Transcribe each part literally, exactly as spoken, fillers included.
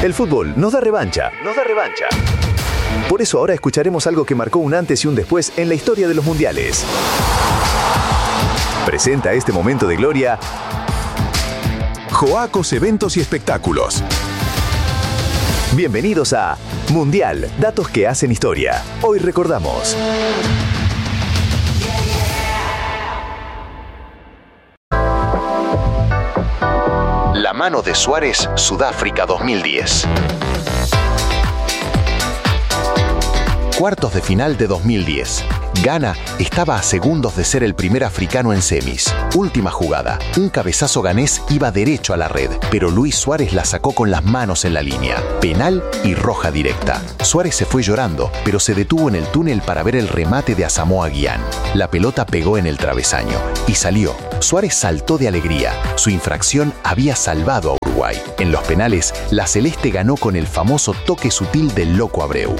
El fútbol nos da revancha, nos da revancha. Por eso ahora escucharemos algo que marcó un antes y un después en la historia de los mundiales. Presenta este momento de gloria Joacos Eventos y Espectáculos. Bienvenidos a Mundial, datos que hacen historia. Hoy recordamos. La mano de Suárez, Sudáfrica dos mil diez. Cuartos de final de dos mil diez. Ghana estaba a segundos de ser el primer africano en semis. Última jugada. Un cabezazo ganés iba derecho a la red, pero Luis Suárez la sacó con las manos en la línea. Penal y roja directa. Suárez se fue llorando, pero se detuvo en el túnel para ver el remate de Asamoah Gyan. La pelota pegó en el travesaño y salió. Suárez saltó de alegría. Su infracción había salvado a Uruguay. En los penales, la Celeste ganó con el famoso toque sutil del Loco Abreu.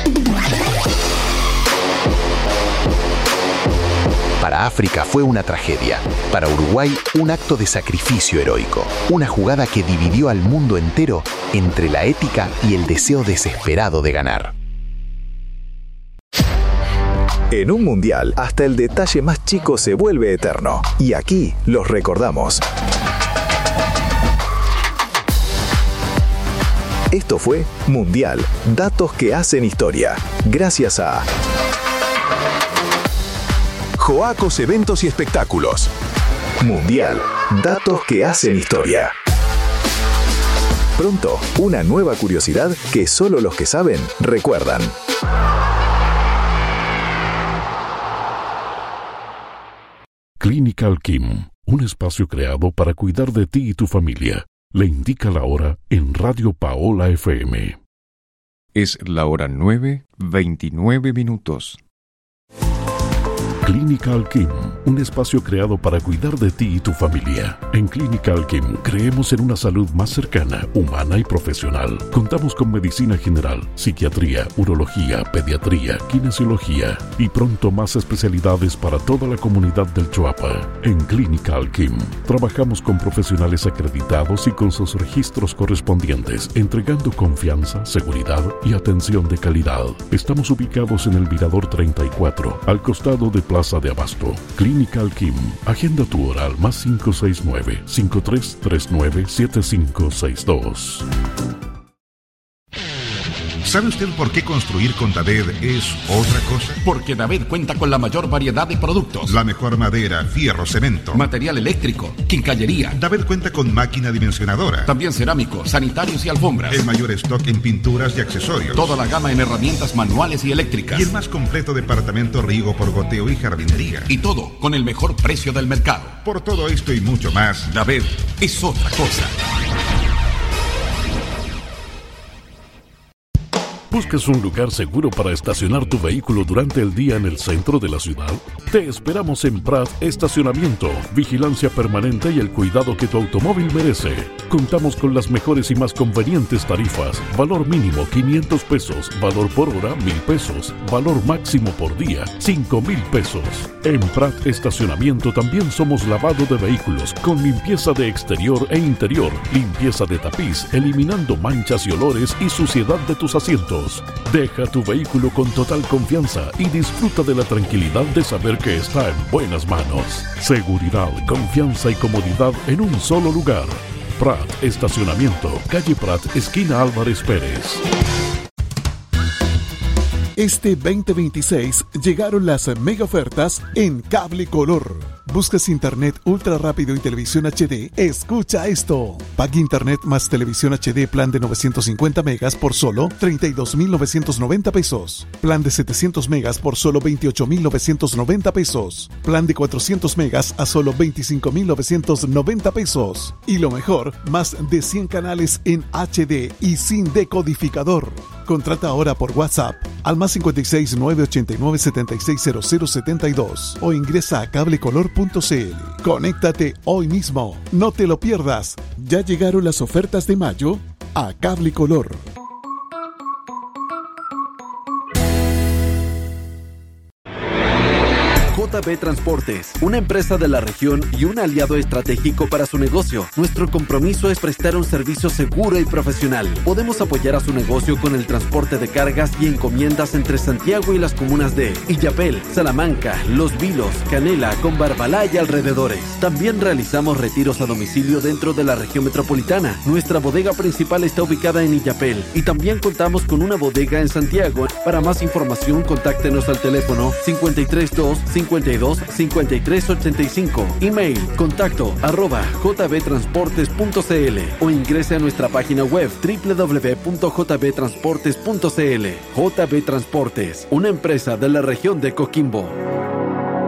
Para África fue una tragedia. Para Uruguay, un acto de sacrificio heroico. Una jugada que dividió al mundo entero entre la ética y el deseo desesperado de ganar. En un mundial, hasta el detalle más chico se vuelve eterno. Y aquí los recordamos. Esto fue Mundial, datos que hacen historia. Gracias a Joacos Eventos y Espectáculos. Mundial, datos que hacen historia. Pronto, una nueva curiosidad que solo los que saben recuerdan. Clínica Alquim, un espacio creado para cuidar de ti y tu familia. Le indica la hora en Radio Paola F M. Es la hora nueve, veintinueve minutos. Clínica Alquim, un espacio creado para cuidar de ti y tu familia. En Clínica Alquim creemos en una salud más cercana, humana y profesional. Contamos con medicina general, psiquiatría, urología, pediatría, kinesiología y pronto más especialidades para toda la comunidad del Choapa. En Clínica Alquim trabajamos con profesionales acreditados y con sus registros correspondientes, entregando confianza, seguridad y atención de calidad. Estamos ubicados en el Mirador treinta y cuatro, al costado de Plaza de Abasto. Clínica Alquim. Agenda tu hora al más cinco seis nueve, cinco tres tres nueve, siete cinco seis dos. ¿Sabe usted por qué construir con David es otra cosa? Porque David cuenta con la mayor variedad de productos. La mejor madera, fierro, cemento, material eléctrico, quincallería. David cuenta con máquina dimensionadora. También cerámicos, sanitarios y alfombras. El mayor stock en pinturas y accesorios. Toda la gama en herramientas manuales y eléctricas. Y el más completo departamento riego por goteo y jardinería. Y todo con el mejor precio del mercado. Por todo esto y mucho más, David es otra cosa. ¿Buscas un lugar seguro para estacionar tu vehículo durante el día en el centro de la ciudad? Te esperamos en Prat Estacionamiento, vigilancia permanente y el cuidado que tu automóvil merece. Contamos con las mejores y más convenientes tarifas. Valor mínimo quinientos pesos, valor por hora mil pesos, valor máximo por día cinco mil pesos. En Prat Estacionamiento también somos lavado de vehículos con limpieza de exterior e interior, limpieza de tapiz, eliminando manchas y olores y suciedad de tus asientos. Deja tu vehículo con total confianza y disfruta de la tranquilidad de saber que está en buenas manos. Seguridad, confianza y comodidad en un solo lugar. Prat Estacionamiento, calle Prat, esquina Álvarez Pérez. Este veinte veintiséis llegaron las mega ofertas en Cable Color. ¿Buscas internet ultra rápido y televisión H D? Escucha esto. Pague internet más televisión H D plan de novecientos cincuenta megas por solo treinta y dos mil novecientos noventa pesos. Plan de setecientos megas por solo veintiocho mil novecientos noventa pesos. Plan de cuatrocientos megas a solo veinticinco mil novecientos noventa pesos. Y lo mejor, más de cien canales en H D y sin decodificador. Contrata ahora por WhatsApp al más cincuenta y seis, nueve ochenta y nueve, setenta y seis cero cero setenta y dos o ingresa a cablecolor punto c l. Conéctate hoy mismo. No te lo pierdas. Ya llegaron las ofertas de mayo a Cable Color. J B Transportes, una empresa de la región y un aliado estratégico para su negocio. Nuestro compromiso es prestar un servicio seguro y profesional. Podemos apoyar a su negocio con el transporte de cargas y encomiendas entre Santiago y las comunas de Illapel, Salamanca, Los Vilos, Canela, Combarbalá y alrededores. También realizamos retiros a domicilio dentro de la región metropolitana. Nuestra bodega principal está ubicada en Illapel y también contamos con una bodega en Santiago. Para más información, contáctenos al teléfono cincuenta y tres dos, cincuenta y dos, cincuenta y tres ochenta y cinco. Email contacto arroba jbtransportes punto cl o ingrese a nuestra página web doble u doble u doble u punto j b transportes punto c l. J B Transportes, una empresa de la región de Coquimbo.